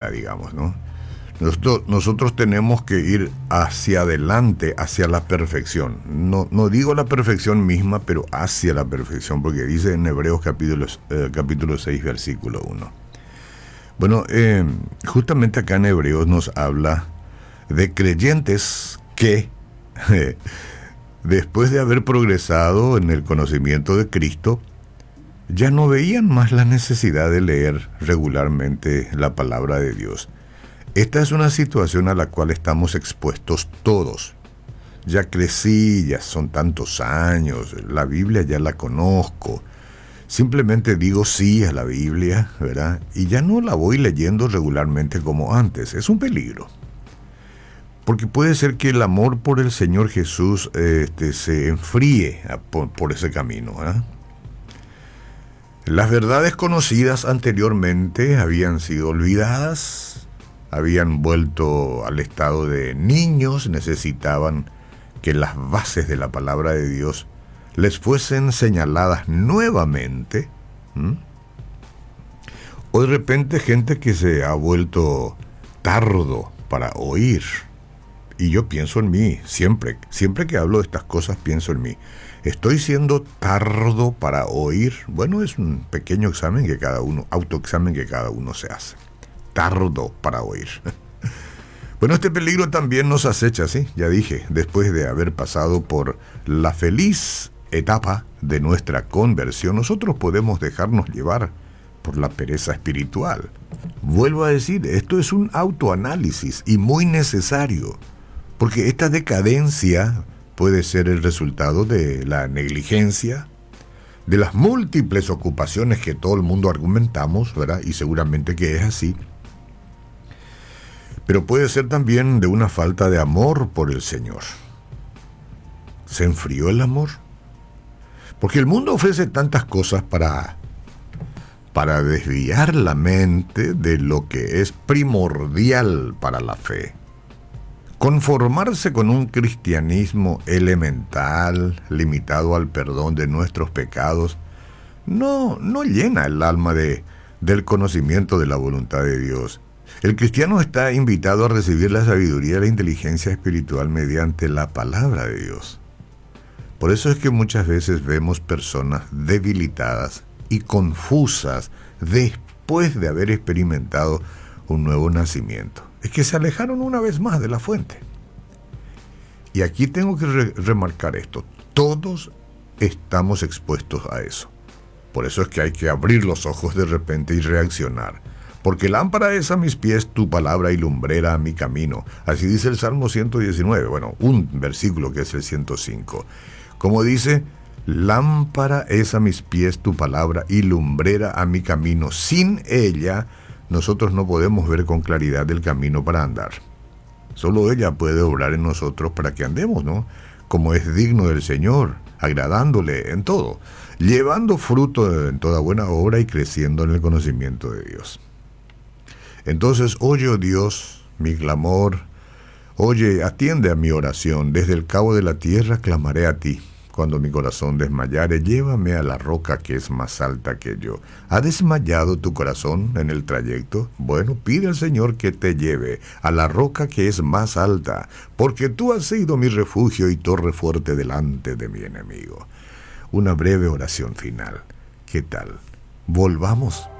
nunca, digamos, ¿no? Nosotros tenemos que ir hacia adelante, hacia la perfección. No digo la perfección misma, pero hacia la perfección, porque dice en Hebreos capítulo 6, versículo 1. Bueno, justamente acá en Hebreos nos habla de creyentes que, después de haber progresado en el conocimiento de Cristo, ya no veían más la necesidad de leer regularmente la palabra de Dios. Esta es una situación a la cual estamos expuestos todos. Ya crecí, ya son tantos años, la Biblia ya la conozco. Simplemente digo sí a la Biblia, ¿verdad? Y ya no la voy leyendo regularmente como antes. Es un peligro. Porque puede ser que el amor por el Señor Jesús se enfríe por ese camino, ¿eh? Las verdades conocidas anteriormente habían sido olvidadas, habían vuelto al estado de niños, necesitaban que las bases de la palabra de Dios les fuesen señaladas nuevamente. O de repente gente que se ha vuelto tardo para oír. Y yo pienso en mí, siempre que hablo de estas cosas pienso en mí. ¿Estoy siendo tardo para oír? Bueno, es un pequeño autoexamen que cada uno se hace. Tardo para oír. Bueno, este peligro también nos acecha, ¿sí? Ya dije, después de haber pasado por la feliz etapa de nuestra conversión, nosotros podemos dejarnos llevar por la pereza espiritual. Vuelvo a decir, esto es un autoanálisis y muy necesario, porque esta decadencia puede ser el resultado de la negligencia, de las múltiples ocupaciones que todo el mundo argumentamos, ¿verdad? Y seguramente que es así. Pero puede ser también de una falta de amor por el Señor. ¿Se enfrió el amor? Porque el mundo ofrece tantas cosas para desviar la mente de lo que es primordial para la fe. Conformarse con un cristianismo elemental, limitado al perdón de nuestros pecados, no llena el alma del conocimiento de la voluntad de Dios. El cristiano está invitado a recibir la sabiduría y la inteligencia espiritual mediante la palabra de Dios. Por eso es que muchas veces vemos personas debilitadas y confusas después de haber experimentado un nuevo nacimiento. Es que se alejaron una vez más de la fuente. Y aquí tengo que remarcar esto. Todos estamos expuestos a eso. Por eso es que hay que abrir los ojos de repente y reaccionar. Porque lámpara es a mis pies tu palabra y lumbrera a mi camino. Así dice el Salmo 119. Bueno, un versículo que es el 105. Como dice, lámpara es a mis pies tu palabra y lumbrera a mi camino. Sin ella, nosotros no podemos ver con claridad el camino para andar. Solo ella puede obrar en nosotros para que andemos, ¿no? Como es digno del Señor, agradándole en todo, llevando fruto en toda buena obra y creciendo en el conocimiento de Dios. Entonces, oye, oh Dios, mi clamor, oye, atiende a mi oración, desde el cabo de la tierra clamaré a ti. Cuando mi corazón desmayare, llévame a la roca que es más alta que yo. ¿Ha desmayado tu corazón en el trayecto? Bueno, pide al Señor que te lleve a la roca que es más alta, porque tú has sido mi refugio y torre fuerte delante de mi enemigo. Una breve oración final. ¿Qué tal? Volvamos